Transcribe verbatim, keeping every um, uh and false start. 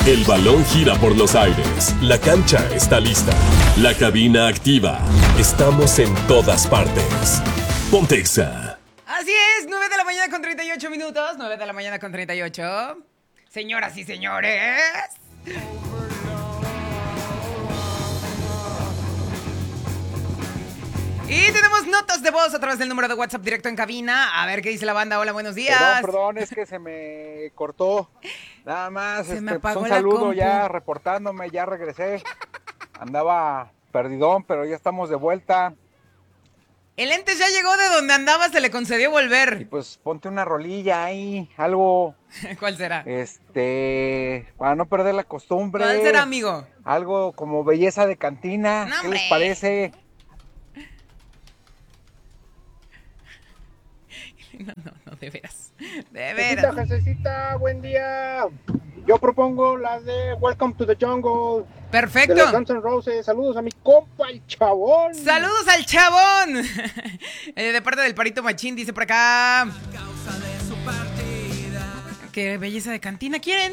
El balón gira por los aires. La cancha está lista. La cabina activa. Estamos en todas partes. Ponte Exa. Así es, nueve de la mañana con treinta y ocho minutos. nueve de la mañana con treinta y ocho. Señoras y señores. Y tenemos notas de voz a través del número de WhatsApp directo en cabina. A ver qué dice la banda. Hola, buenos días. Perdón, perdón, es que se me cortó. Nada más, Se este, me apagó pues un la saludo compu. ya reportándome, ya regresé. Andaba perdidón, pero ya estamos de vuelta. El Entes ya llegó de donde andaba, se le concedió Y volver. pues ponte una rolilla ahí, algo, ¿Cuál será? este, para no perder la costumbre. ¿Cuál será, amigo? Algo como belleza de cantina. No, ¿Qué hombre. les parece? No, no, no, de veras. De Jefecita, veras. Jefecita, buen día. Yo propongo la de Welcome to the Jungle de los Perfecto. Guns N' Roses. Saludos a mi compa, el chabón. Saludos al chabón. Eh, de parte del Parito Machín, dice por acá. Qué belleza de cantina quieren.